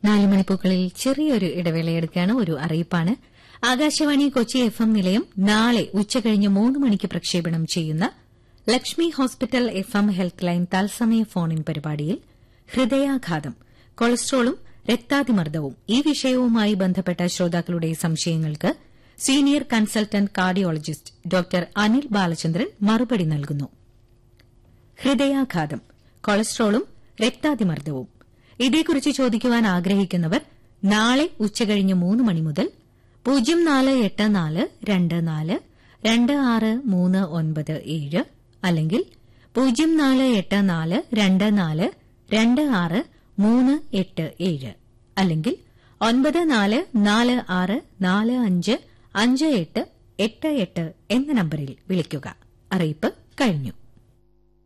4 മണിപ്പൂക്കളിൽ ചെറിയൊരു ഇടവേളയെടുക്കുകയാണ്. ഒരു അറിയിപ്പാണ്. ആകാശവാണി കൊച്ചി FM നിലയം നാളെ ഉച്ചകഴിഞ്ഞ് 3 മണിക്ക് പ്രക്ഷേപണം ചെയ്യുന്ന Lakshmi hospital FM health line തത്സമയ ഫോൺ ഇൻ പരിപാടിയിൽ ഹൃദയാഘാതം, കൊളസ്ട്രോളും രക്താതിമർദ്ദവും ഈ വിഷയവുമായി ബന്ധപ്പെട്ട ശ്രോതാക്കളുടെ സംശയങ്ങൾക്ക് senior consultant cardiologist doctor Anil Balachandran മറുപടി നൽകുന്നു. ഹൃദയാഘാതം, കൊളസ്ട്രോളും രക്താതിമർദ്ദവും ഇതേക്കുറിച്ച് ചോദിക്കുവാൻ ആഗ്രഹിക്കുന്നവർ നാളെ ഉച്ചകഴിഞ്ഞ് 3 മണി മുതൽ 0484242639 അല്ലെങ്കിൽ 0484242638 അല്ലെങ്കിൽ 9446455888 എന്ന നമ്പറിൽ വിളിക്കുക. അറിയിപ്പ് കഴിഞ്ഞു.